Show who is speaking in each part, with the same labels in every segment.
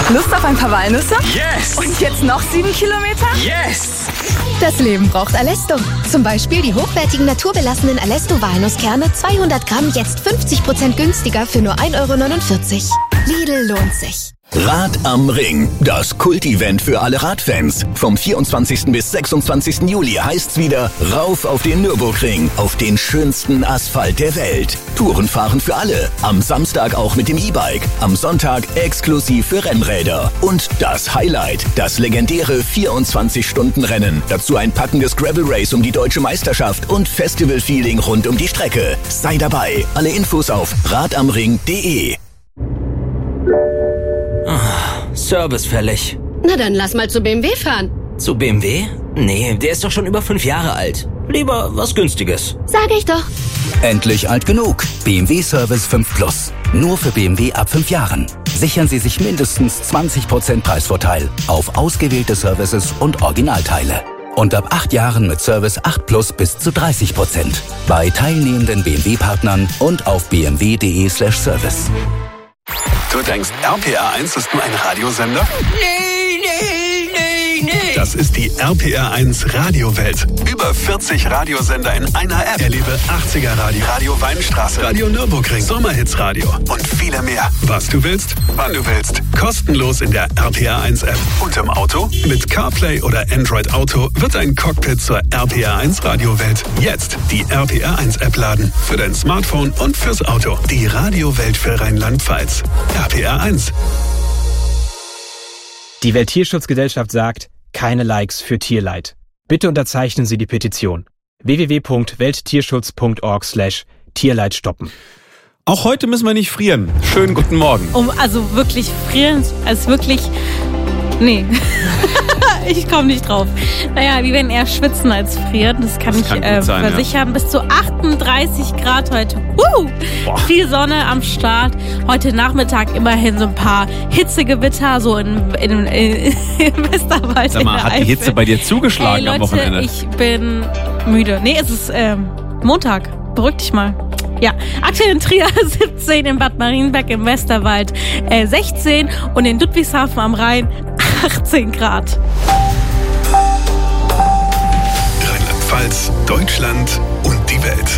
Speaker 1: Lust auf ein paar Walnüsse?
Speaker 2: Yes!
Speaker 1: Und jetzt noch 7 Kilometer?
Speaker 2: Yes!
Speaker 3: Das Leben braucht Alesto. Zum Beispiel die hochwertigen naturbelassenen Alesto-Walnusskerne 200 Gramm jetzt 50% günstiger für nur 1,49 €. Lidl lohnt sich.
Speaker 4: Rad am Ring, das Kult-Event für alle Radfans. Vom 24. bis 26. Juli heißt's wieder rauf auf den Nürburgring, auf den schönsten Asphalt der Welt. Touren fahren für alle. Am Samstag auch mit dem E-Bike. Am Sonntag exklusiv für Rennräder. Und das Highlight, das legendäre 24-Stunden-Rennen. Dazu ein packendes Gravel-Race um die deutsche Meisterschaft und Festival-Feeling rund um die Strecke. Sei dabei. Alle Infos auf radamring.de.
Speaker 5: Service fällig.
Speaker 6: Na dann lass mal zu BMW fahren.
Speaker 5: Zu BMW? Nee, der ist doch schon über 5 Jahre alt. Lieber was Günstiges.
Speaker 6: Sag ich doch.
Speaker 7: Endlich alt genug. BMW Service 5 Plus. Nur für BMW ab 5 Jahren. Sichern Sie sich mindestens 20% Preisvorteil auf ausgewählte Services und Originalteile. Und ab 8 Jahren mit Service 8 Plus bis zu 30%. Bei teilnehmenden BMW-Partnern und auf bmw.de/service.
Speaker 8: Du denkst, RPR1 ist nur ein Radiosender?
Speaker 5: Nee.
Speaker 8: Das ist die RPR1 Radiowelt. Über 40 Radiosender in einer App. Erlebe 80er Radio, Radio Weinstraße, Radio Nürburgring, Sommerhits Radio und viele mehr. Was du willst, wann du willst. Kostenlos in der RPR1 App. Und im Auto? Mit CarPlay oder Android Auto wird ein Cockpit zur RPR1 Radiowelt. Jetzt die RPR1 App laden. Für dein Smartphone und fürs Auto. Die Radiowelt für Rheinland-Pfalz. RPR1.
Speaker 9: Die Welttierschutzgesellschaft sagt, keine Likes für Tierleid. Bitte unterzeichnen Sie die Petition. www.welttierschutz.org/Tierleid stoppen.
Speaker 10: Auch heute müssen wir nicht frieren. Schönen guten Morgen.
Speaker 11: Also wirklich frieren, als wirklich... Nee. Ich komme nicht drauf. Naja, wir werden eher schwitzen als frieren. Das kann ich versichern. Ja. Bis zu 38 Grad heute. Viel Sonne am Start. Heute Nachmittag immerhin so ein paar Hitzegewitter, so in Westerwald.
Speaker 10: Sag mal, hat die Hitze bei dir zugeschlagen am Wochenende?
Speaker 11: Ich bin müde. Nee, es ist Montag. Beruhig dich mal. Ja, aktuell in Trier 17, in Bad Marienberg im Westerwald 16 und in Ludwigshafen am Rhein 18 Grad.
Speaker 8: Rheinland-Pfalz, Deutschland und die Welt.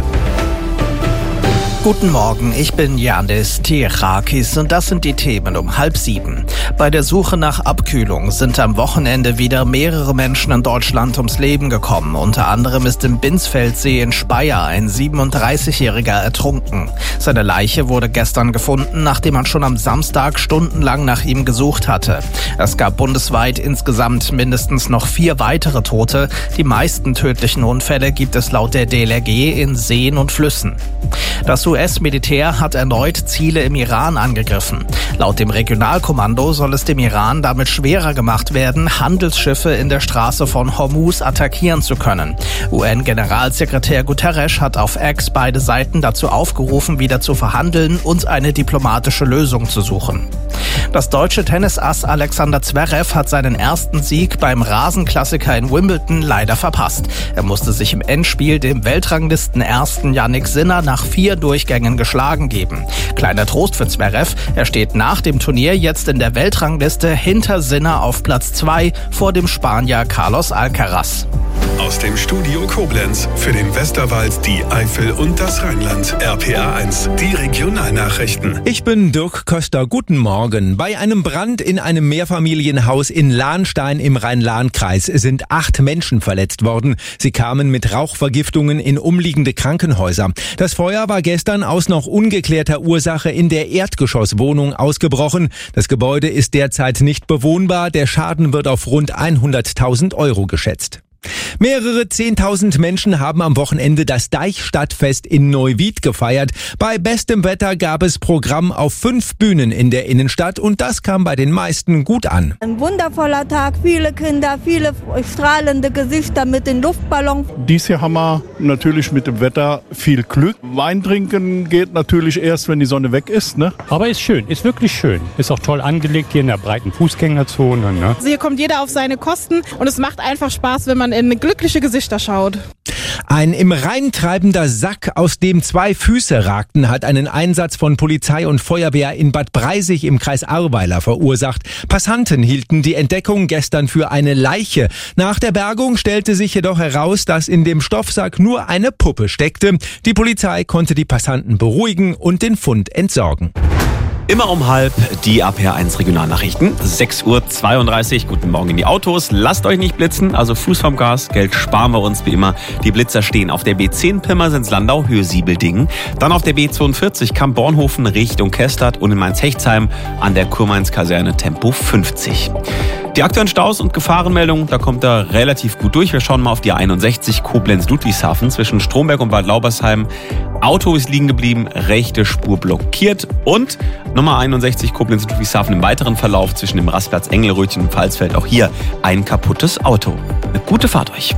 Speaker 12: Guten Morgen, ich bin Janis Tirakis und das sind die Themen um 6:30. Bei der Suche nach Abkühlung sind am Wochenende wieder mehrere Menschen in Deutschland ums Leben gekommen. Unter anderem ist im Binsfeldsee in Speyer ein 37-Jähriger ertrunken. Seine Leiche wurde gestern gefunden, nachdem man schon am Samstag stundenlang nach ihm gesucht hatte. Es gab bundesweit insgesamt mindestens noch 4 weitere Tote. Die meisten tödlichen Unfälle gibt es laut der DLRG in Seen und Flüssen. Das US-Militär hat erneut Ziele im Iran angegriffen. Laut dem Regionalkommando soll es dem Iran damit schwerer gemacht werden, Handelsschiffe in der Straße von Hormuz attackieren zu können. UN-Generalsekretär Guterres hat auf X beide Seiten dazu aufgerufen, wieder zu verhandeln und eine diplomatische Lösung zu suchen. Das deutsche Tennisass Alexander Zverev hat seinen ersten Sieg beim Rasenklassiker in Wimbledon leider verpasst. Er musste sich im Endspiel dem Weltranglisten-Ersten Jannik Sinner nach 4 Durchgängen geschlagen geben. Kleiner Trost für Zverev, er steht nach dem Turnier jetzt in der Weltrangliste hinter Sinner auf Platz 2 vor dem Spanier Carlos Alcaraz.
Speaker 8: Aus dem Studio Koblenz für den Westerwald, die Eifel und das Rheinland. RPR1, die Regionalnachrichten.
Speaker 13: Ich bin Dirk Köster. Guten Morgen. Bei einem Brand in einem Mehrfamilienhaus in Lahnstein im Rhein-Lahn-Kreis sind 8 Menschen verletzt worden. Sie kamen mit Rauchvergiftungen in umliegende Krankenhäuser. Das Feuer war gestern aus noch ungeklärter Ursache in der Erdgeschosswohnung ausgebrochen. Das Gebäude ist derzeit nicht bewohnbar. Der Schaden wird auf rund 100.000 € geschätzt. Mehrere 10.000 Menschen haben am Wochenende das Deichstadtfest in Neuwied gefeiert. Bei bestem Wetter gab es Programm auf 5 Bühnen in der Innenstadt und das kam bei den meisten gut an.
Speaker 14: Ein wundervoller Tag, viele Kinder, viele strahlende Gesichter mit den Luftballons.
Speaker 15: Dies Jahr haben wir natürlich mit dem Wetter viel Glück. Wein trinken geht natürlich erst, wenn die Sonne weg ist, ne?
Speaker 16: Aber ist schön, ist wirklich schön. Ist auch toll angelegt hier in der breiten Fußgängerzone, ne?
Speaker 17: Also hier kommt jeder auf seine Kosten und es macht einfach Spaß, wenn man in glückliche Gesichter schaut.
Speaker 13: Ein im Rhein treibender Sack, aus dem 2 Füße ragten, hat einen Einsatz von Polizei und Feuerwehr in Bad Breisig im Kreis Ahrweiler verursacht. Passanten hielten die Entdeckung gestern für eine Leiche. Nach der Bergung stellte sich jedoch heraus, dass in dem Stoffsack nur eine Puppe steckte. Die Polizei konnte die Passanten beruhigen und den Fund entsorgen.
Speaker 10: Immer um 12:30 die APR1 Regionalnachrichten. 6:32 Uhr. Guten Morgen in die Autos. Lasst euch nicht blitzen, also Fuß vom Gas. Geld sparen wir uns wie immer. Die Blitzer stehen auf der B10 Pirmasens-Landau, Höhe Siebeldingen. Dann auf der B42 Kamp-Bornhofen Richtung Kestert und in Mainz-Hechtsheim an der Kurmainz-Kaserne Tempo 50. Die aktuellen Staus und Gefahrenmeldungen, da kommt er relativ gut durch. Wir schauen mal auf die 61 Koblenz-Ludwigshafen zwischen Stromberg und Bad Laubersheim. Auto ist liegen geblieben, rechte Spur blockiert. Und Nummer 61 Koblenz-Ludwigshafen im weiteren Verlauf zwischen dem Rastplatz Engelrötchen und Pfalzfeld. Auch hier ein kaputtes Auto. Eine gute Fahrt euch.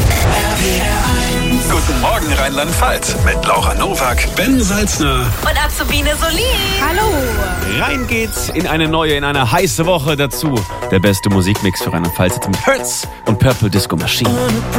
Speaker 8: Guten Morgen Rheinland-Pfalz mit Laura Nowak, Ben Salzner
Speaker 1: und Azubine Solin.
Speaker 11: Hallo.
Speaker 10: Rein geht's in eine heiße Woche dazu. Der beste Musikmix für Rheinland-Pfalz mit Hertz und Purple Disco Machine.